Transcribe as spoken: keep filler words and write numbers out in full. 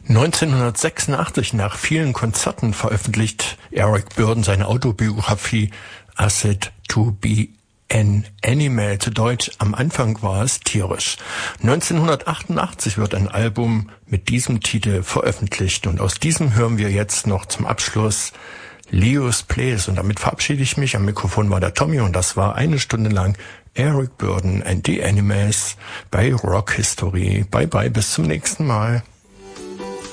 neunzehnhundertsechsundachtzig, nach vielen Konzerten, veröffentlicht Eric Burdon seine Autobiografie Acid to be an Animal, zu Deutsch Am Anfang war es tierisch. neunzehnhundertachtundachtzig wird ein Album mit diesem Titel veröffentlicht und aus diesem hören wir jetzt noch zum Abschluss Leo's Place und damit verabschiede ich mich. Am Mikrofon war der Tommy und das war eine Stunde lang Eric Burdon and the Animals bei Rock History. Bye bye, bis zum nächsten Mal.